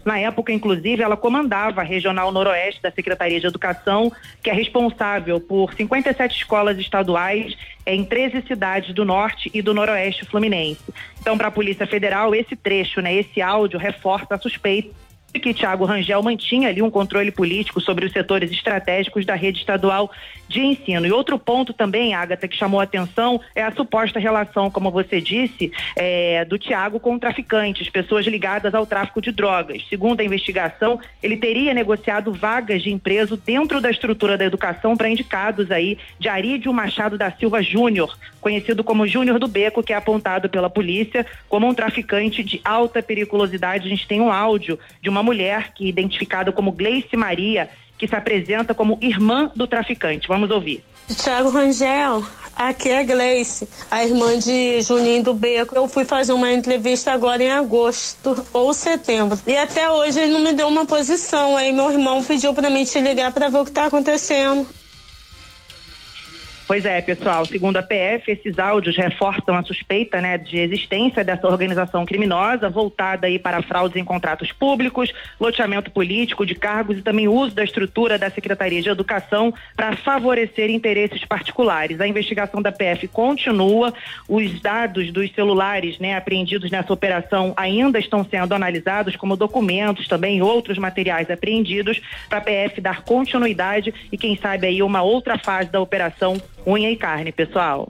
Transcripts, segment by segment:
Na época, inclusive, ela comandava a Regional Noroeste da Secretaria de Educação, que é responsável por 57 escolas estaduais em 13 cidades do norte e do noroeste fluminense. Então, para a Polícia Federal, esse trecho, esse áudio reforça a suspeita de que Thiago Rangel mantinha ali um controle político sobre os setores estratégicos da rede estadual de ensino. E outro ponto também, Agatha, que chamou a atenção é a suposta relação, como você disse, do Thiago com traficantes, pessoas ligadas ao tráfico de drogas. Segundo a investigação, ele teria negociado vagas de emprego dentro da estrutura da educação para indicados aí de Arídio Machado da Silva Júnior, conhecido como Júnior do Beco, que é apontado pela polícia como um traficante de alta periculosidade. A gente tem um áudio de uma mulher que é identificada como Gleice Maria, que se apresenta como irmã do traficante. Vamos ouvir. Thiago Rangel, aqui é a Gleice, a irmã de Juninho do Beco. Eu fui fazer uma entrevista agora em agosto ou setembro. E até hoje ele não me deu uma posição. Aí meu irmão pediu para mim te ligar para ver o que está acontecendo. Pois é, pessoal, segundo a PF, esses áudios reforçam a suspeita, de existência dessa organização criminosa voltada aí para fraudes em contratos públicos, loteamento político de cargos e também uso da estrutura da Secretaria de Educação para favorecer interesses particulares. A investigação da PF continua, os dados dos celulares, apreendidos nessa operação ainda estão sendo analisados, como documentos também, outros materiais apreendidos, para a PF dar continuidade e quem sabe aí uma outra fase da operação unha e carne, pessoal.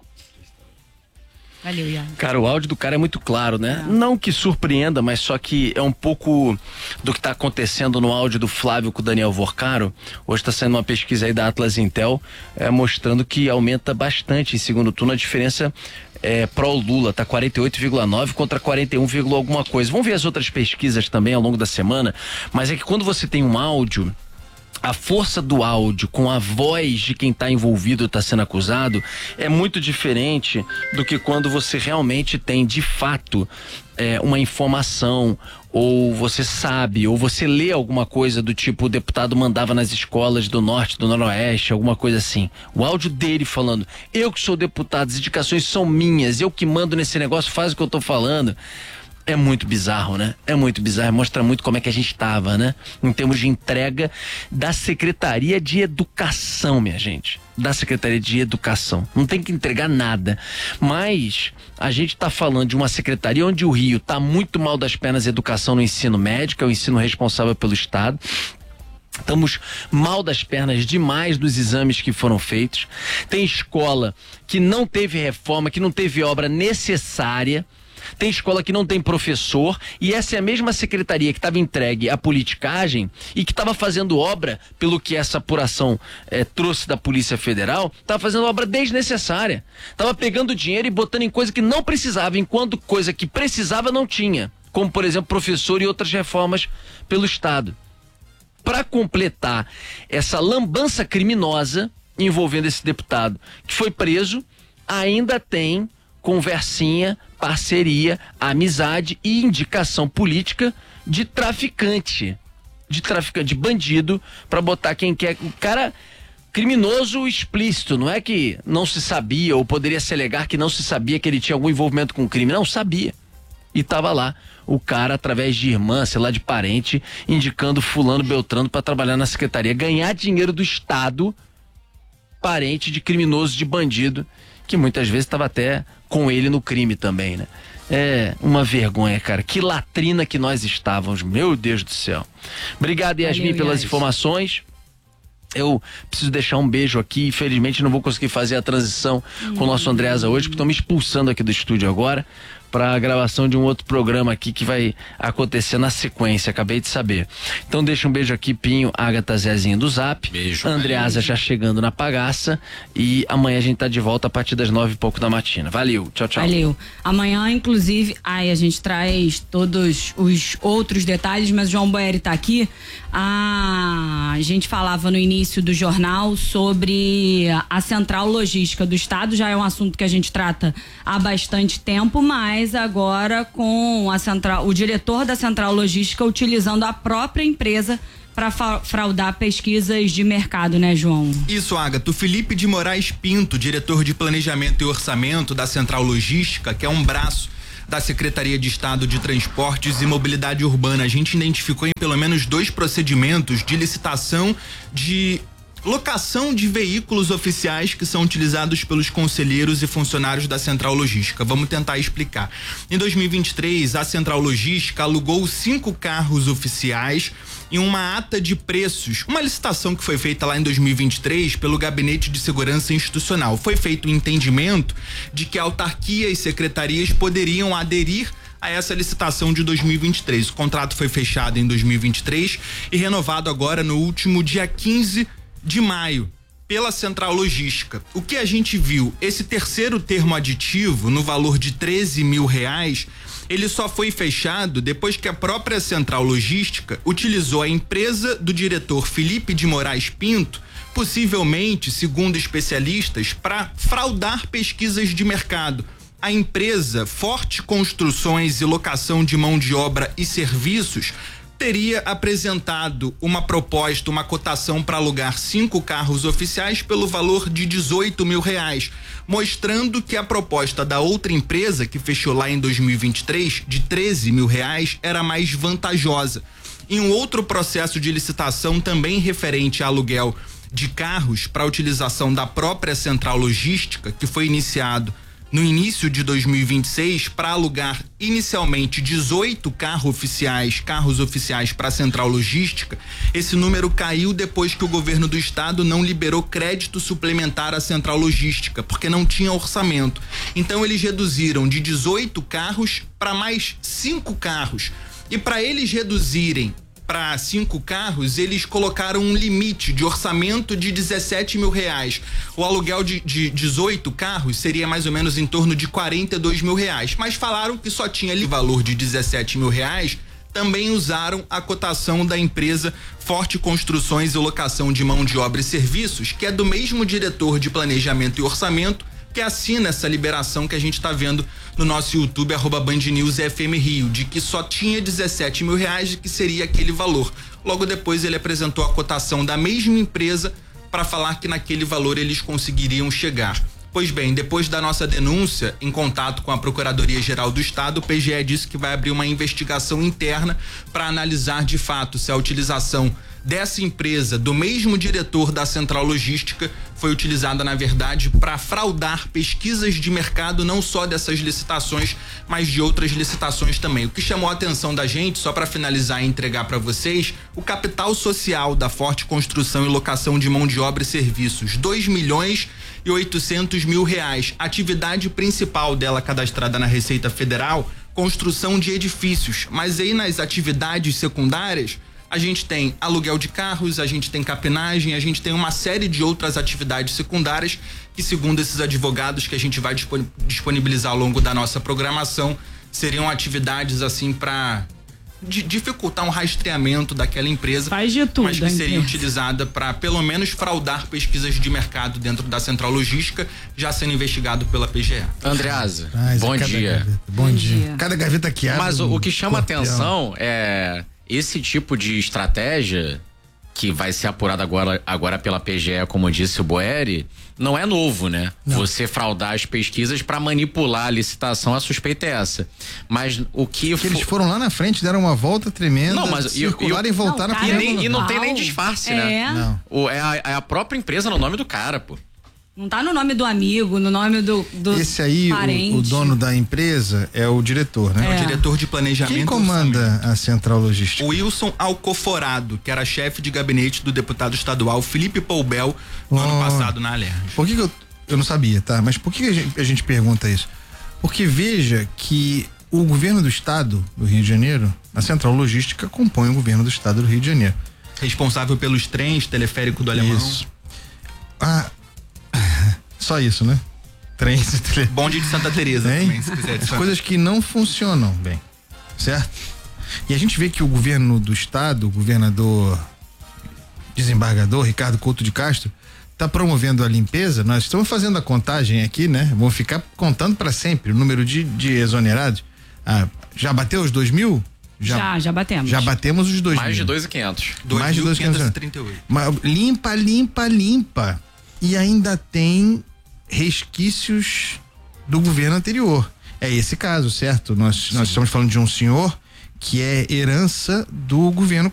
Valeu, Ian. Cara, o áudio do cara é muito claro, né? Não que surpreenda, mas só que é um pouco do que está acontecendo no áudio do Flávio com o Daniel Vorcaro. Hoje está saindo uma pesquisa aí da Atlas Intel, mostrando que aumenta bastante em segundo turno a diferença pró Lula, tá 48,9 contra 41, alguma coisa. Vamos ver as outras pesquisas também ao longo da semana, mas é que quando você tem um áudio, a força do áudio com a voz de quem está envolvido, está sendo acusado, é muito diferente do que quando você realmente tem, de fato, uma informação, ou você sabe, ou você lê alguma coisa do tipo, o deputado mandava nas escolas do norte, do noroeste, alguma coisa assim. O áudio dele falando, eu que sou deputado, as indicações são minhas, eu que mando nesse negócio, faz o que eu tô falando. É muito bizarro, né? É muito bizarro, mostra muito como é que a gente tava, né? Em termos de entrega da Secretaria de Educação, minha gente. Da Secretaria de Educação. Não tem que entregar nada. Mas a gente tá falando de uma secretaria onde o Rio tá muito mal das pernas educação no ensino médio, que é o ensino responsável pelo Estado. Estamos mal das pernas demais dos exames que foram feitos. Tem escola que não teve reforma, que não teve obra necessária. Tem escola que não tem professor, e essa é a mesma secretaria que estava entregue à politicagem e que estava fazendo obra, pelo que essa apuração trouxe da Polícia Federal, estava fazendo obra desnecessária. Estava pegando dinheiro e botando em coisa que não precisava, enquanto coisa que precisava não tinha, como por exemplo professor e outras reformas pelo Estado. Para completar essa lambança criminosa envolvendo esse deputado que foi preso, ainda tem conversinha, parceria, amizade e indicação política de traficante, de bandido, para botar quem quer. O cara criminoso explícito, não é que não se sabia ou poderia se alegar que não se sabia que ele tinha algum envolvimento com o crime, não sabia. E tava lá o cara, através de irmã, sei lá, de parente, indicando fulano, beltrano para trabalhar na secretaria, ganhar dinheiro do Estado, parente de criminoso, de bandido, que muitas vezes estava até com ele no crime também, né? É uma vergonha, cara. Que latrina que nós estávamos, meu Deus do céu. Obrigado, Yasmin, pelas informações. Eu preciso deixar um beijo aqui. Infelizmente não vou conseguir fazer a transição com o nosso Andreasa hoje, porque estão me expulsando aqui do estúdio agora para a gravação de um outro programa aqui que vai acontecer na sequência, acabei de saber. Então deixa um beijo aqui, Pinho, Agatha, Zezinho do Zap. Beijo. Andreasa já chegando na pagaça, e amanhã a gente tá de volta a partir das 9h da matina. Valeu, tchau, tchau. Valeu. Amanhã, inclusive, a gente traz todos os outros detalhes, mas o João Boeri tá aqui. A gente falava no início do jornal sobre a central logística do Estado, já é um assunto que a gente trata há bastante tempo, mas agora com o diretor da central logística utilizando a própria empresa para fraudar pesquisas de mercado, né, João? Isso, Agatha. O Felipe de Moraes Pinto, diretor de planejamento e orçamento da central logística, que é um braço da Secretaria de Estado de Transportes e Mobilidade Urbana. A gente identificou em pelo menos 2 procedimentos de licitação de locação de veículos oficiais que são utilizados pelos conselheiros e funcionários da Central Logística. Vamos tentar explicar. Em 2023, a Central Logística alugou 5 carros oficiais em uma ata de preços, uma licitação que foi feita lá em 2023 pelo Gabinete de Segurança Institucional. Foi feito o entendimento de que a autarquia e secretarias poderiam aderir a essa licitação de 2023. O contrato foi fechado em 2023 e renovado agora no último dia 15 de maio pela Central Logística. O que a gente viu, esse terceiro termo aditivo no valor de R$13 mil, ele só foi fechado depois que a própria Central Logística utilizou a empresa do diretor Felipe de Moraes Pinto, possivelmente, segundo especialistas, para fraudar pesquisas de mercado. A empresa Forte Construções e Locação de Mão de Obra e Serviços teria apresentado uma proposta, uma cotação para alugar 5 carros oficiais pelo valor de R$18 mil, mostrando que a proposta da outra empresa, que fechou lá em 2023, de R$13 mil, era mais vantajosa. Em um outro processo de licitação, também referente a aluguel de carros para utilização da própria Central Logística, que foi iniciado no início de 2026, para alugar inicialmente 18 carros oficiais para a Central Logística, esse número caiu depois que o governo do estado não liberou crédito suplementar à Central Logística, porque não tinha orçamento. Então eles reduziram de 18 carros para mais 5 carros. E para eles reduzirem para 5 carros, eles colocaram um limite de orçamento de R$17 mil. O aluguel de 18 carros seria mais ou menos em torno de R$42 mil, mas falaram que só tinha ali valor de R$17 mil. Também usaram a cotação da empresa Forte Construções e Locação de Mão de Obra e Serviços, que é do mesmo diretor de Planejamento e Orçamento que assina essa liberação que a gente está vendo no nosso YouTube, @BandNewsFMRio, de que só tinha R$17 mil e que seria aquele valor. Logo depois ele apresentou a cotação da mesma empresa para falar que naquele valor eles conseguiriam chegar. Pois bem, depois da nossa denúncia, em contato com a Procuradoria-Geral do Estado, o PGE disse que vai abrir uma investigação interna para analisar de fato se a utilização dessa empresa, do mesmo diretor da Central Logística, foi utilizada, na verdade, para fraudar pesquisas de mercado, não só dessas licitações, mas de outras licitações também. O que chamou a atenção da gente, só para finalizar e entregar para vocês, o capital social da Forte Construção e Locação de Mão de Obra e Serviços, R$2.8 mil. Atividade principal dela cadastrada na Receita Federal, construção de edifícios. Mas aí nas atividades secundárias, a gente tem aluguel de carros, a gente tem capinagem, a gente tem uma série de outras atividades secundárias que, segundo esses advogados que a gente vai disponibilizar ao longo da nossa programação, seriam atividades assim para dificultar um rastreamento daquela empresa, faz de tudo, mas que seria utilizada para pelo menos fraudar pesquisas de mercado dentro da Central Logística, já sendo investigado pela PGE. Andreasa, bom dia. Gaveta. Bom dia. Cada gaveta que abre. Mas o que chama atenção é esse tipo de estratégia que vai ser apurado agora pela PGE, como disse o Boeri, não é novo, né? Não. Você fraudar as pesquisas para manipular a licitação, a suspeita é essa. Mas o que eles foram lá na frente, deram uma volta tremenda, não, mas circularam e voltaram. E não tem nem disfarce, né? Não. É a própria empresa no nome do cara, pô. Não tá no nome do amigo, no nome do esse aí, o dono da empresa é o diretor, né? É o diretor de planejamento. Quem comanda a Central Logística? O Wilson Alcoforado, que era chefe de gabinete do deputado estadual Felipe Poubel no ano passado na Alerj. Por que eu não sabia, tá? Mas por que a gente pergunta isso? Porque veja que o governo do estado do Rio de Janeiro, a Central Logística compõe o governo do estado do Rio de Janeiro. Responsável pelos trens, teleférico do Alemão. Isso. Só isso, né? Trens, bonde de Santa Teresa também, se quiser. As coisas que não funcionam bem, certo? E a gente vê que o governo do estado, o governador desembargador Ricardo Couto de Castro, está promovendo a limpeza. Nós estamos fazendo a contagem aqui, né? Vamos ficar contando para sempre o número de exonerados. Já bateu os 2.000? Já batemos. Já batemos os 2.000. Mais de 2.500. Mais de 2.538. Limpa. E ainda tem resquícios do governo anterior. É esse caso, certo? Nós estamos falando de um senhor que é herança do governo